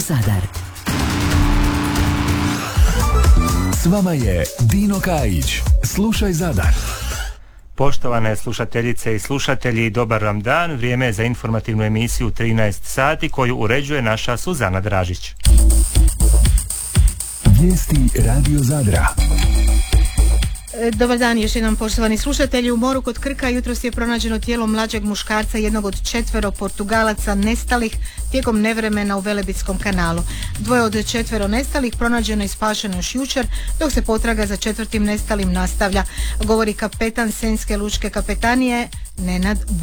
Zadar. S vama je Dino Kajić. Slušaj Zadar. Poštovane slušateljice i slušatelji, dobar vam dan. Vrijeme je za informativnu emisiju 13 sati koju uređuje naša Suzana Dražić. Vijesti Radio Zadra. Dobar dan još jednom, poštovani slušatelji. U moru kod Krka jutros je pronađeno tijelo mlađeg muškarca, jednog od 4 Portugalaca nestalih tijekom nevremena u Velebitskom kanalu. 2 od 4 nestalih pronađeno i spašeno još jučer, dok se potraga za 4. nestalim nastavlja, govori kapetan Senjske lučke kapetanije Nenad